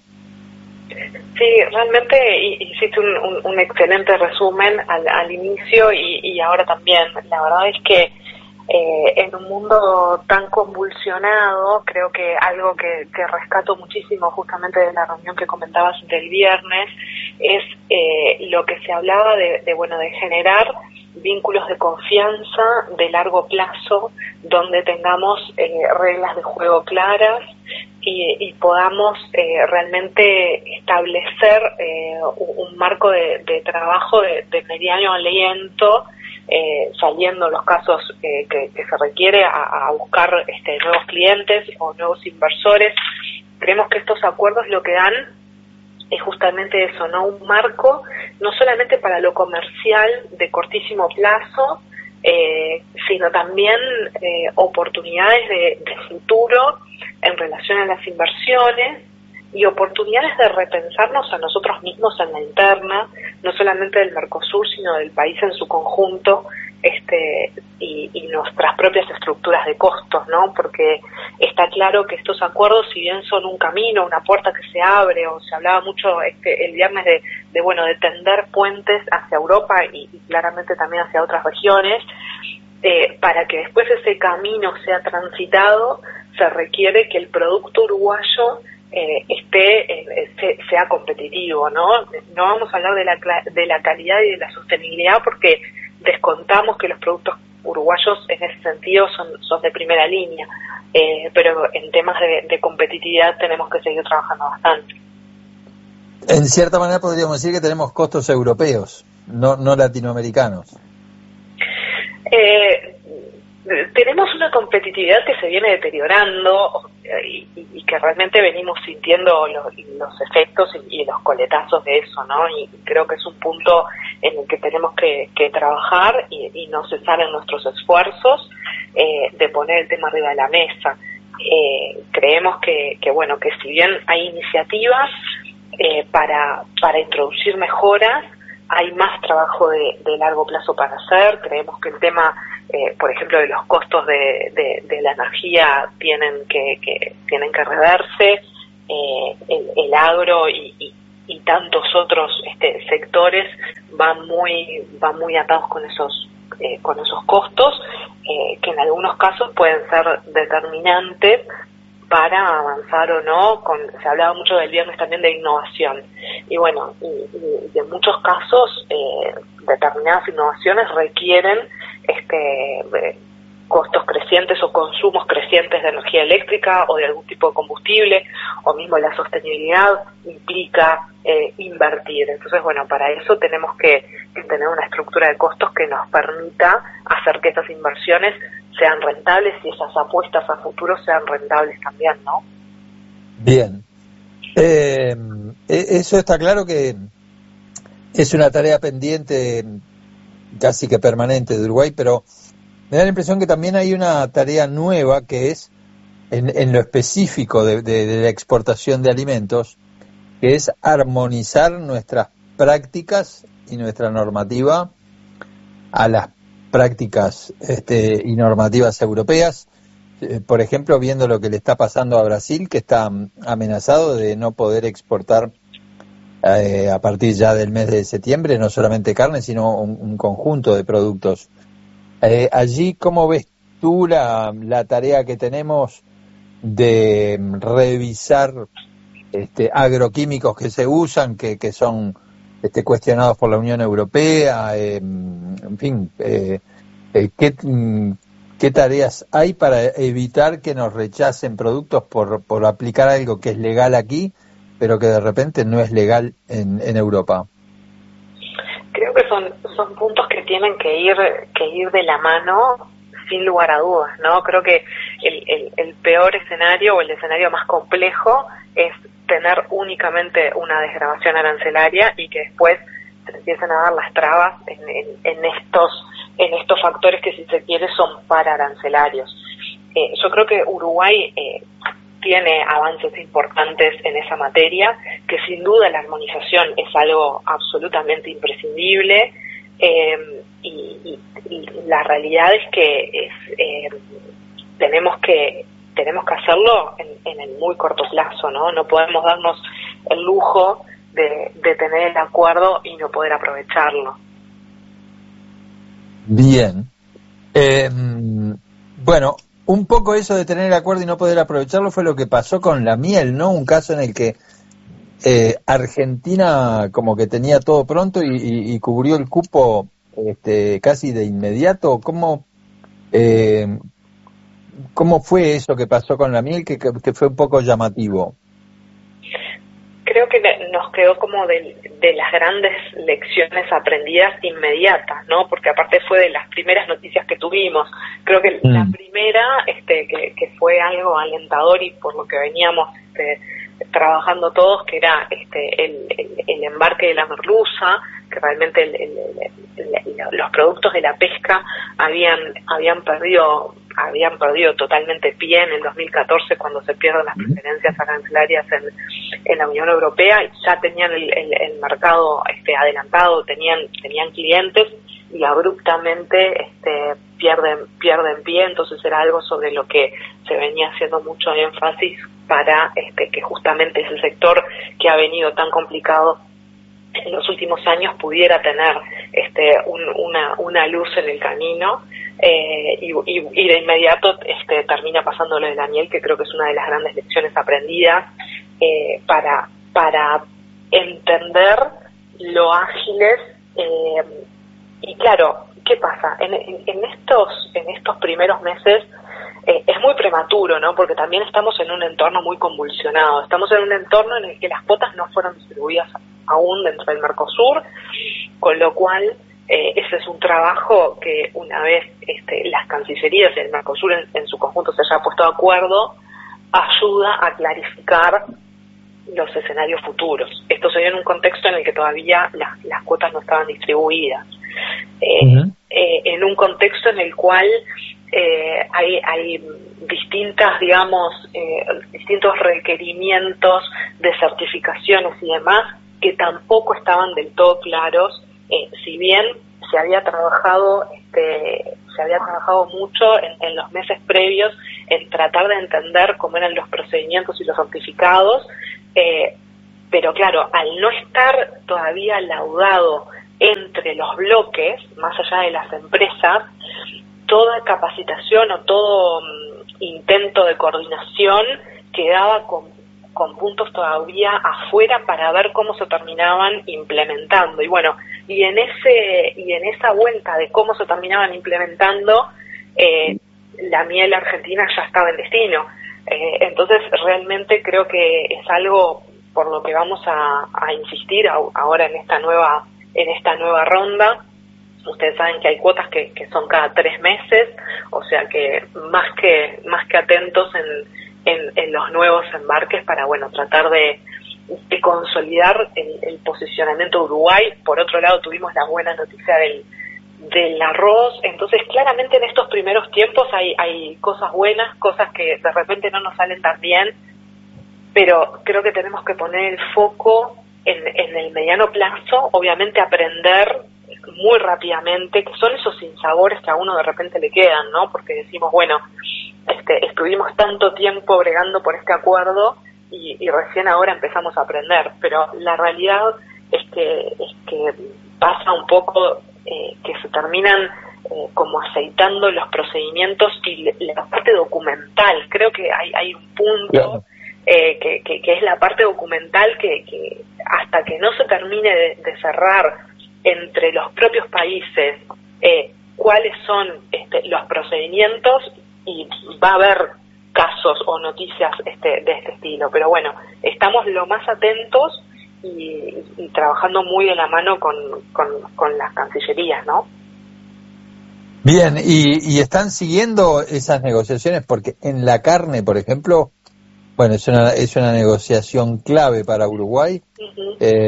Sí, realmente hiciste un, un, un excelente resumen al, al inicio y, y ahora también. La verdad es que Eh, en un mundo tan convulsionado, creo que algo que, que rescato muchísimo justamente de la reunión que comentabas del viernes es eh, lo que se hablaba de, de bueno de generar vínculos de confianza de largo plazo, donde tengamos eh, reglas de juego claras y, y podamos eh, realmente establecer eh, un, un marco de, de trabajo de, de mediano aliento, Eh, saliendo los casos eh, que, que se requiere a, a buscar este, nuevos clientes o nuevos inversores. Creemos que estos acuerdos lo que dan es justamente eso, ¿no? Un marco no solamente para lo comercial de cortísimo plazo, eh, sino también eh, oportunidades de, de futuro en relación a las inversiones y oportunidades de repensarnos a nosotros mismos en la interna, no solamente del Mercosur, sino del país en su conjunto, este y, y nuestras propias estructuras de costos, ¿no? Porque está claro que estos acuerdos, si bien son un camino, una puerta que se abre, o se hablaba mucho este el viernes de, de bueno, de tender puentes hacia Europa y, y claramente también hacia otras regiones, eh, para que después ese camino sea transitado, se requiere que el producto uruguayo Eh, esté eh, se, sea competitivo, ¿no? No vamos a hablar de la de la calidad y de la sostenibilidad porque descontamos que los productos uruguayos en ese sentido son son de primera línea, eh, pero en temas de, de competitividad tenemos que seguir trabajando bastante. En cierta manera podríamos decir que tenemos costos europeos, no no latinoamericanos. Eh, tenemos una competitividad que se viene deteriorando y, y, y que realmente venimos sintiendo los, los efectos y, y los coletazos de eso, ¿no? Y creo que es un punto en el que tenemos que, que trabajar y, y no cesar en nuestros esfuerzos eh, de poner el tema arriba de la mesa. Eh, creemos que, que, bueno, que si bien hay iniciativas eh, para, para introducir mejoras, hay más trabajo de, de largo plazo para hacer. Creemos que el tema, eh, por ejemplo, de los costos de, de, de la energía tienen que, que tienen que reverse. Eh, el, el agro y, y, y tantos otros este, sectores van muy van muy atados con esos eh, con esos costos eh, que en algunos casos pueden ser determinantes para avanzar o no. Con, se hablaba mucho del viernes también de innovación y bueno, y, y, y en muchos casos eh, determinadas innovaciones requieren este eh, costos crecientes o consumos crecientes de energía eléctrica o de algún tipo de combustible, o mismo la sostenibilidad implica eh, invertir. Entonces, bueno, para eso tenemos que, que tener una estructura de costos que nos permita hacer que esas inversiones sean rentables y esas apuestas a futuro sean rentables también, ¿no? Bien. Eh, eso está claro que es una tarea pendiente casi que permanente de Uruguay, pero me da la impresión que también hay una tarea nueva que es, en, en lo específico de, de, de la exportación de alimentos, que es armonizar nuestras prácticas y nuestra normativa a las prácticas este, y normativas europeas. Eh, por ejemplo, viendo lo que le está pasando a Brasil, que está amenazado de no poder exportar eh, a partir ya del mes de septiembre, no solamente carne, sino un, un conjunto de productos. Eh, allí, ¿cómo ves tú la, la tarea que tenemos de revisar este, agroquímicos que se usan, que, que son este, cuestionados por la Unión Europea? Eh, en fin, eh, eh, ¿qué, ¿qué tareas hay para evitar que nos rechacen productos por, por aplicar algo que es legal aquí, pero que de repente no es legal en, en Europa? Creo que son son puntos que tienen que ir que ir de la mano sin lugar a dudas, ¿no? Creo que el, el, el peor escenario o el escenario más complejo es tener únicamente una desgravación arancelaria y que después se empiecen a dar las trabas en, en, en estos en estos factores que, si se quiere, son pararancelarios. Eh, yo creo que Uruguay eh, tiene avances importantes en esa materia, que sin duda la armonización es algo absolutamente imprescindible, eh, y, y, y la realidad es que es, eh, tenemos que tenemos que hacerlo en, en el muy corto plazo, ¿no? No podemos darnos el lujo de, de tener el acuerdo y no poder aprovecharlo. Bien. Eh, bueno, un poco eso de tener el acuerdo y no poder aprovecharlo fue lo que pasó con la miel, ¿no? Un caso en el que eh, Argentina como que tenía todo pronto y, y, y cubrió el cupo este, casi de inmediato. ¿Cómo, eh, ¿Cómo fue eso que pasó con la miel, que, que fue un poco llamativo? Creo que nos quedó como de, de las grandes lecciones aprendidas inmediatas, ¿no? Porque aparte fue de las primeras noticias que tuvimos. Creo que mm. la primera, este, que, que fue algo alentador y por lo que veníamos este, trabajando todos, que era este, el, el, el embarque de la merluza, que realmente el, el, el, el, los productos de la pesca habían habían perdido habían perdido totalmente pie en el dos mil catorce, cuando se pierden las preferencias arancelarias en, en la Unión Europea. Ya tenían el, el, el mercado este, adelantado, tenían tenían clientes y abruptamente este, pierden pierden pie. Entonces era algo sobre lo que se venía haciendo mucho énfasis para este, que justamente ese sector que ha venido tan complicado en los últimos años pudiera tener este, un, una, una luz en el camino. Eh, y, y, y de inmediato este, termina pasando lo de la miel, que creo que es una de las grandes lecciones aprendidas eh, para para entender lo ágiles. Eh, y claro, ¿qué pasa? En, en, en estos en estos primeros meses eh, es muy prematuro, ¿no? Porque también estamos en un entorno muy convulsionado. Estamos en un entorno en el que las cuotas no fueron distribuidas aún dentro del Mercosur, con lo cual Eh, ese es un trabajo que, una vez este, las cancillerías y el Mercosur en, en su conjunto se haya puesto de acuerdo, ayuda a clarificar los escenarios futuros. Esto se dio en un contexto en el que todavía las, las cuotas no estaban distribuidas. Eh, uh-huh. eh, en un contexto en el cual eh, hay, hay distintas, digamos, eh, distintos requerimientos de certificaciones y demás que tampoco estaban del todo claros, eh, si bien se había trabajado, este, se había trabajado mucho en, en los meses previos en tratar de entender cómo eran los procedimientos y los certificados, eh, pero claro, al no estar todavía laudado entre los bloques, más allá de las empresas, toda capacitación o todo um, intento de coordinación quedaba con, con puntos todavía afuera para ver cómo se terminaban implementando. Y bueno, y en ese y en esa vuelta de cómo se terminaban implementando, eh, la miel argentina ya estaba en destino. Eh, entonces realmente creo que es algo por lo que vamos a, a insistir a, ahora en esta nueva en esta nueva ronda. Ustedes saben que hay cuotas que, que son cada tres meses, o sea que más que más que atentos en, en, en los nuevos embarques para, bueno, tratar de, de consolidar el, el posicionamiento de Uruguay. Por otro lado, tuvimos la buena noticia del, del arroz. Entonces, claramente en estos primeros tiempos hay, hay cosas buenas, cosas que de repente no nos salen tan bien, pero creo que tenemos que poner el foco en, en el mediano plazo, obviamente aprender muy rápidamente, que son esos sinsabores que a uno de repente le quedan, ¿no? Porque decimos, bueno, este, estuvimos tanto tiempo bregando por este acuerdo y, y recién ahora empezamos a aprender, pero la realidad es que, es que pasa un poco eh, que se terminan eh, como aceitando los procedimientos y la parte documental. Creo que hay, hay un punto eh, que, que, que es la parte documental que, que hasta que no se termine de, de cerrar entre los propios países eh, cuáles son este, los procedimientos, y va a haber casos o noticias este, de este estilo, pero bueno, estamos lo más atentos y, y trabajando muy de la mano con, con, con las cancillerías, ¿no? Bien, y, y están siguiendo esas negociaciones, porque en la carne, por ejemplo, bueno, es una, es una negociación clave para Uruguay. Uh-huh. eh,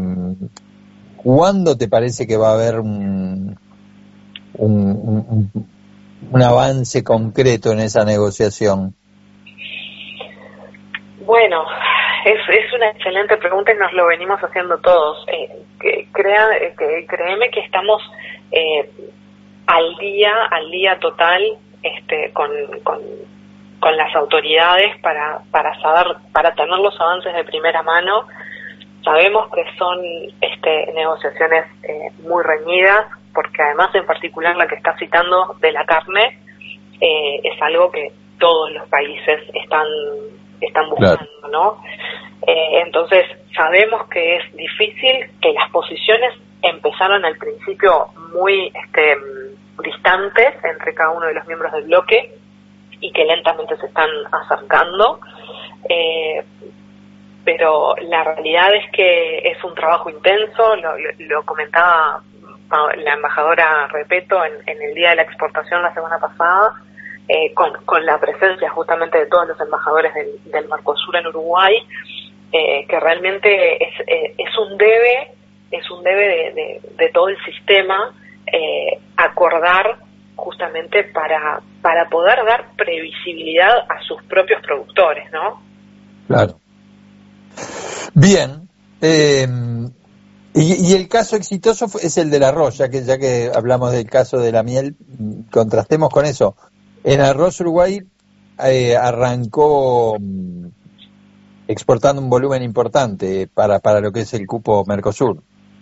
¿Cuándo te parece que va a haber un, un, un, un avance concreto en esa negociación? Bueno, es, es una excelente pregunta y nos lo venimos haciendo todos. Eh, que, crea, que, créeme que estamos eh, al día, al día total, este, con, con, con las autoridades para, para saber, para tener los avances de primera mano. Sabemos que son este, negociaciones eh, muy reñidas, porque además en particular la que está citando de la carne eh, es algo que todos los países están están buscando, claro, ¿no? Eh, entonces sabemos que es difícil, que las posiciones empezaron al principio muy este, distantes entre cada uno de los miembros del bloque y que lentamente se están acercando. Eh, pero la realidad es que es un trabajo intenso, lo, lo, lo comentaba la embajadora Repeto en, en el Día de la Exportación la semana pasada, eh, con, con la presencia justamente de todos los embajadores del, del Mercosur en Uruguay, eh, que realmente es, eh, es un debe, es un debe de, de, de todo el sistema eh, acordar justamente para, para poder dar previsibilidad a sus propios productores, ¿no? Claro. Bien, eh, y, y el caso exitoso es el del arroz, ya que ya que hablamos del caso de la miel, contrastemos con eso. En arroz Uruguay eh, arrancó mm, exportando un volumen importante para, para lo que es el cupo Mercosur.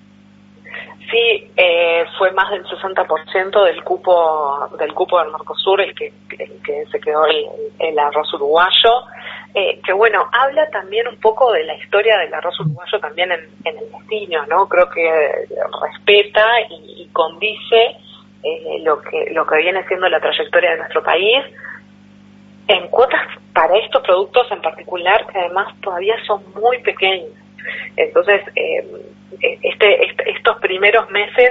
Sí, eh, fue más del sesenta por ciento del cupo del cupo del Mercosur el que, el que se quedó el, el arroz uruguayo. Eh, que bueno, habla también un poco de la historia del arroz uruguayo también en, en el destino, ¿no? Creo que respeta y, y condice eh, lo que lo que viene siendo la trayectoria de nuestro país en cuotas para estos productos en particular, que además todavía son muy pequeños. Entonces, eh, este, este estos primeros meses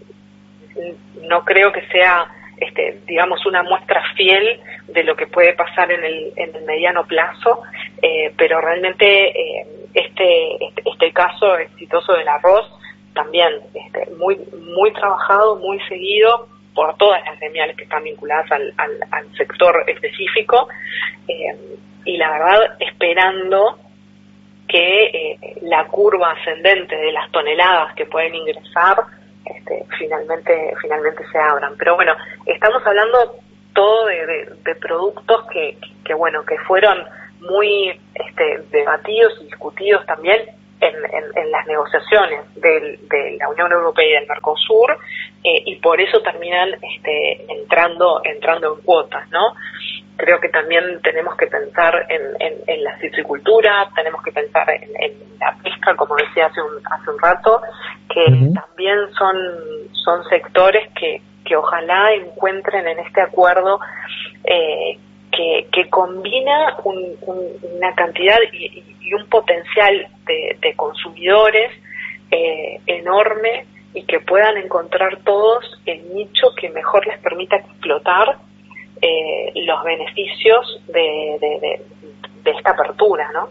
no creo que sea Este, digamos, una muestra fiel de lo que puede pasar en el, en el mediano plazo, eh, pero realmente eh, este, este este caso exitoso del arroz también este, muy muy trabajado, muy seguido por todas las gremiales que están vinculadas al, al, al sector específico, eh, y la verdad esperando que eh, la curva ascendente de las toneladas que pueden ingresar este, finalmente finalmente se abran. Pero bueno, estamos hablando todo de, de, de productos que, que bueno que fueron muy este, debatidos y discutidos también en, en, en las negociaciones del, de la Unión Europea y del Mercosur, eh, y por eso terminan este, entrando entrando en cuotas, ¿no? Creo que también tenemos que pensar en, en, en la citricultura, tenemos que pensar en, en la pesca, como decía hace un hace un rato, que uh-huh. también son son sectores que, que ojalá encuentren en este acuerdo eh, que, que combina un, un, una cantidad y, y un potencial de, de consumidores eh, enorme, y que puedan encontrar todos el nicho que mejor les permita explotar eh, los beneficios de, de, de, de esta apertura, ¿no?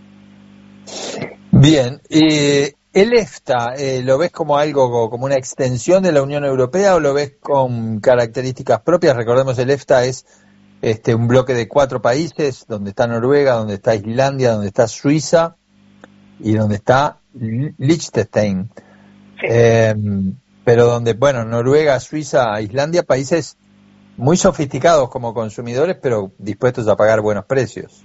Bien, eh, ¿el EFTA eh, lo ves como algo, como una extensión de la Unión Europea, o lo ves con características propias? Recordemos, el EFTA es este un bloque de cuatro países, donde está Noruega, donde está Islandia, donde está Suiza y donde está Liechtenstein. Sí. Eh, pero donde, bueno, Noruega, Suiza, Islandia, países muy sofisticados como consumidores, pero dispuestos a pagar buenos precios.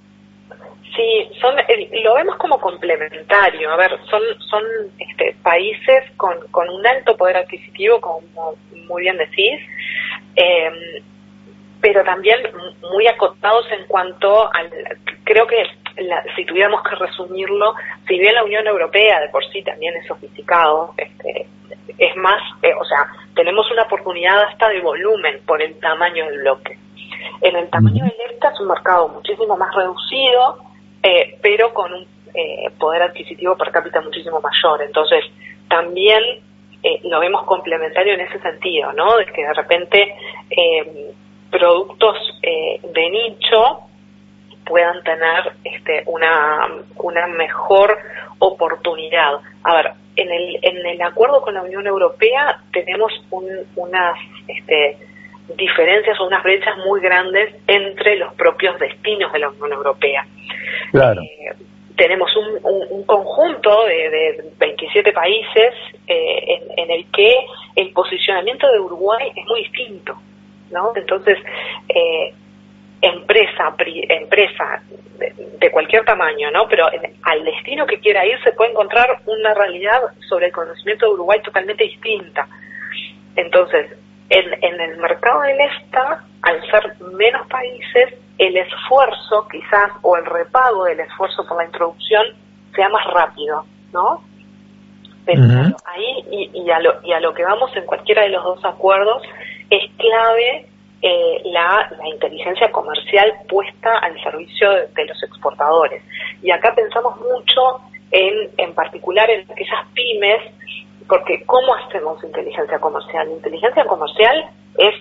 Sí, son, lo vemos como complementario. A ver, son son este, países con, con un alto poder adquisitivo, como muy bien decís, eh, pero también muy acotados en cuanto al... Creo que la, si tuviéramos que resumirlo, si bien la Unión Europea de por sí también es sofisticado, este, es más, eh, o sea, tenemos una oportunidad hasta de volumen por el tamaño del bloque. En el tamaño del EFTA es un mercado muchísimo más reducido, eh, pero con un eh, poder adquisitivo per cápita muchísimo mayor. Entonces, también eh, lo vemos complementario en ese sentido, ¿no? De que de repente eh, productos eh, de nicho puedan tener este, una una mejor oportunidad. A ver, en el en el acuerdo con la Unión Europea tenemos un, unas este, diferencias o unas brechas muy grandes entre los propios destinos de la Unión Europea. Claro. Eh, tenemos un, un, un conjunto de, de veintisiete países eh, en, en el que el posicionamiento de Uruguay es muy distinto, ¿no? Entonces, eh, empresa pri, empresa de, de cualquier tamaño, ¿no? Pero en, al destino que quiera ir se puede encontrar una realidad sobre el conocimiento de Uruguay totalmente distinta. Entonces, en, en el mercado del EFTA, al ser menos países, el esfuerzo quizás o el repago del esfuerzo por la introducción sea más rápido, ¿no? Pero uh-huh. ahí y, y, a lo, y a lo que vamos en cualquiera de los dos acuerdos es clave eh, la, la inteligencia comercial puesta al servicio de, de los exportadores. Y acá pensamos mucho en, en particular en aquellas pymes, porque ¿cómo hacemos inteligencia comercial? Inteligencia comercial es,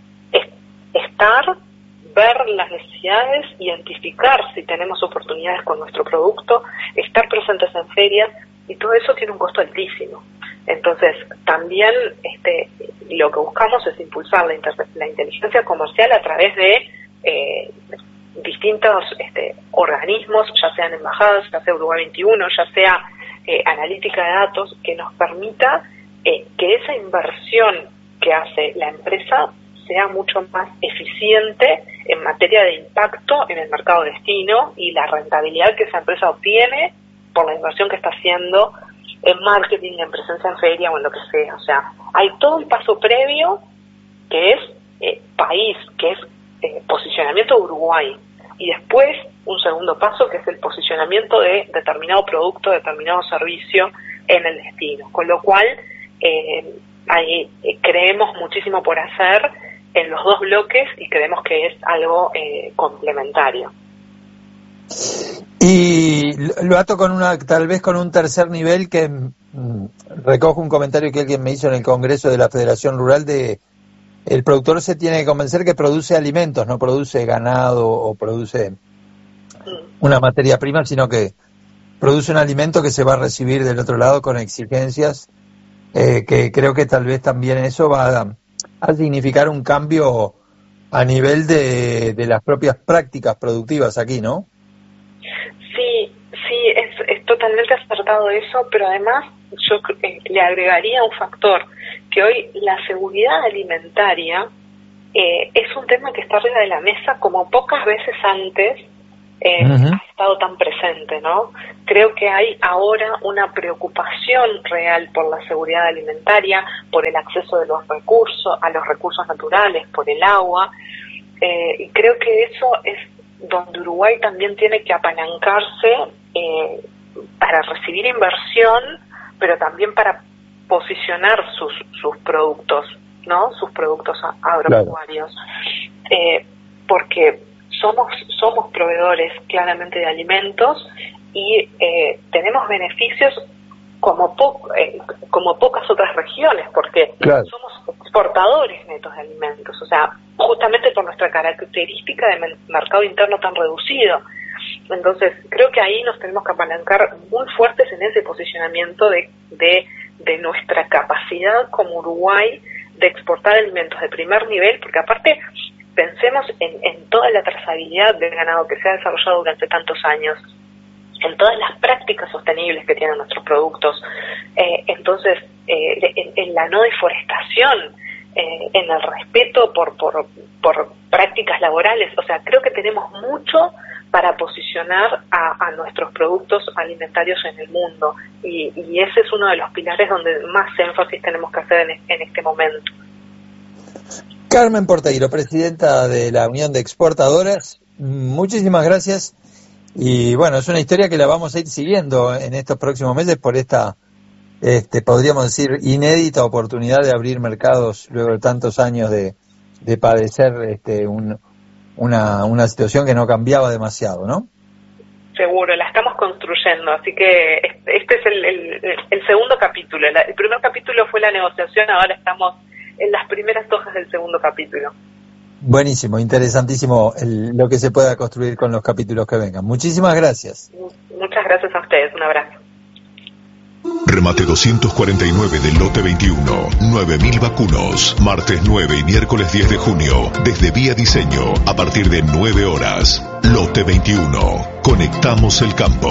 es estar, ver las necesidades, identificar si tenemos oportunidades con nuestro producto, estar presentes en ferias, y todo eso tiene un costo altísimo. Entonces, también este, lo que buscamos es impulsar la, inter- la inteligencia comercial a través de eh, distintos este, organismos, ya sean embajadas, ya sea Uruguay veintiuno, ya sea eh, analítica de datos, que nos permita eh, que esa inversión que hace la empresa sea mucho más eficiente en materia de impacto en el mercado destino y la rentabilidad que esa empresa obtiene por la inversión que está haciendo en marketing, en presencia en feria o en lo que sea. O sea, hay todo un paso previo que es eh, país, que es eh, posicionamiento de Uruguay, y después un segundo paso que es el posicionamiento de determinado producto, determinado servicio en el destino. Con lo cual, eh, hay, eh, creemos muchísimo por hacer en los dos bloques y creemos que es algo eh, complementario. Y lo ato con una, tal vez con un tercer nivel que mm, recojo un comentario que alguien me hizo en el Congreso de la Federación Rural de el productor se tiene que convencer que produce alimentos, no produce ganado o produce una materia prima, sino que produce un alimento que se va a recibir del otro lado con exigencias, eh, que creo que tal vez también eso va a, a significar un cambio a nivel de, de las propias prácticas productivas aquí, ¿no? Sí, sí, es, es totalmente acertado eso, pero además yo eh, le agregaría un factor, que hoy la seguridad alimentaria eh, es un tema que está arriba de la mesa como pocas veces antes eh, uh-huh. ha estado tan presente, ¿no? Creo que hay ahora una preocupación real por la seguridad alimentaria, por el acceso de los recursos, a los recursos naturales, por el agua, eh, y creo que eso es donde Uruguay también tiene que apalancarse eh, para recibir inversión, pero también para posicionar sus sus productos, ¿no? Sus productos agropecuarios, claro. eh, porque somos somos proveedores claramente de alimentos y eh, tenemos beneficios como po eh, como pocas otras regiones, porque claro. somos exportadores netos de alimentos, o sea, justamente por nuestra característica de mercado interno tan reducido. Entonces, creo que ahí nos tenemos que apalancar muy fuertes en ese posicionamiento de, de, de nuestra capacidad como Uruguay de exportar alimentos de primer nivel, porque aparte pensemos en, en toda la trazabilidad del ganado que se ha desarrollado durante tantos años, en todas las prácticas sostenibles que tienen nuestros productos, eh, entonces eh, en, en la no deforestación, eh, en el respeto por, por, por prácticas laborales, o sea, creo que tenemos mucho para posicionar a, a nuestros productos alimentarios en el mundo, y, y ese es uno de los pilares donde más énfasis tenemos que hacer en, en este momento. Carmen Porteiro, presidenta de la Unión de Exportadoras, muchísimas gracias, y bueno, es una historia que la vamos a ir siguiendo en estos próximos meses por esta, este, podríamos decir, inédita oportunidad de abrir mercados luego de tantos años de, de padecer este, un Una, una situación que no cambiaba demasiado, ¿no? Seguro, la estamos construyendo, así que este es el, el, el segundo capítulo. El primer capítulo fue la negociación, ahora estamos en las primeras hojas del segundo capítulo. Buenísimo, interesantísimo el, lo que se pueda construir con los capítulos que vengan. Muchísimas gracias. Muchas gracias a ustedes, un abrazo. Remate doscientos cuarenta y nueve del lote veintiuno, nueve mil vacunos, martes nueve y miércoles diez de junio, desde Vía Diseño, a partir de nueve horas. Lote veintiuno, conectamos el campo.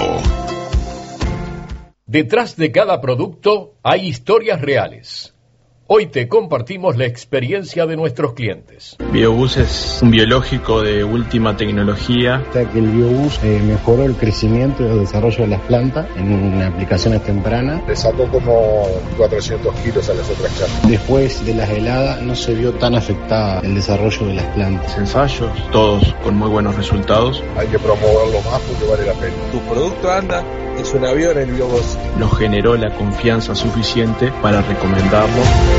Detrás de cada producto hay historias reales. Hoy te compartimos la experiencia de nuestros clientes. Biobús es un biológico de última tecnología. Hasta que el Biobús eh, mejoró el crecimiento y el desarrollo de las plantas en aplicaciones tempranas. Le sacó como cuatrocientos kilos a las otras plantas. Después de las heladas no se vio tan afectada el desarrollo de las plantas. Ensayos, todos con muy buenos resultados. Hay que promoverlo más porque vale la pena. Tu producto anda, es un avión el Biobús. Nos generó la confianza suficiente para recomendarlo.